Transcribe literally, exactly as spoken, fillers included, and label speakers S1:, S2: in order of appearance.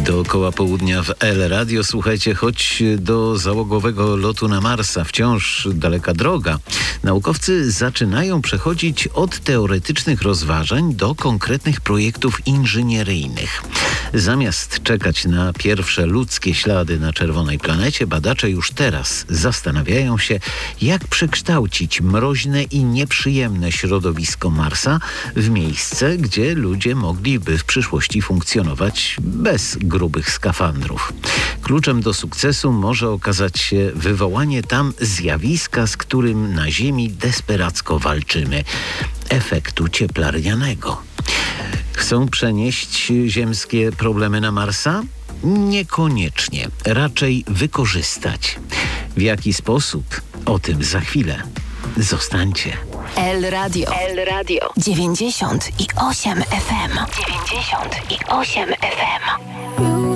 S1: Dookoła południa w El Radio. Słuchajcie, choć do załogowego lotu na Marsa wciąż daleka droga, naukowcy zaczynają przechodzić od teoretycznych rozważań do konkretnych projektów inżynieryjnych. Zamiast czekać na pierwsze ludzkie ślady na czerwonej planecie, badacze już teraz zastanawiają się, jak przekształcić mroźne i nieprzyjemne środowisko Marsa w miejsce, gdzie ludzie mogliby w przyszłości funkcjonować bez grubych skafandrów. Kluczem do sukcesu może okazać się wywołanie tam zjawiska, z którym na Ziemi desperacko walczymy – efektu cieplarnianego. Chcą przenieść ziemskie problemy na Marsa? Niekoniecznie. Raczej wykorzystać. W jaki sposób? O tym za chwilę. Zostańcie.
S2: El Radio. El Radio. dziewięćdziesiąt i osiem F M. dziewięćdziesiąt i osiem F M.